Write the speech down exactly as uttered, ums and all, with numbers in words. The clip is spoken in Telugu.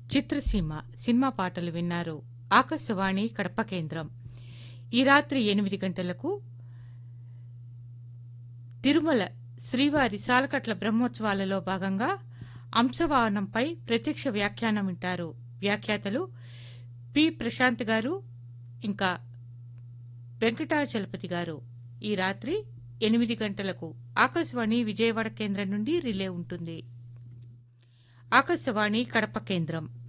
చిత్రసీమ సినిమా పాటలు విన్నారు. ఆకాశవాణి కడప కేంద్రం. ఈ రాత్రి ఎనిమిది గంటలకు తిరుమల శ్రీవారి సాలకట్ల బ్రహ్మోత్సవాలలో భాగంగా అంశవాహనంపై ప్రత్యక్ష వ్యాఖ్యానం వింటారు. వ్యాఖ్యాతలు పి ప్రశాంత్ గారు ఇంకా వెంకటాచలపతి గారు. ఈ రాత్రి ఎనిమిది గంటలకు ఆకాశవాణి విజయవాడ కేంద్రం నుండి రిలే ఉంటుంది. ఆకాశవాణి కడప కేంద్రం.